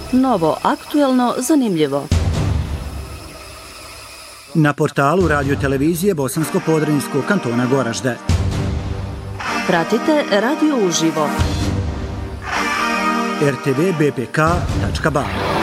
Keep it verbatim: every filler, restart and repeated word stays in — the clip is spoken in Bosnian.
Novo, aktuelno, zanimljivo. Na portalu radio televizije Bosansko-Podrinjskog kantona Goražde. Pratite radio uživo. er te ve be pe ka tačka ba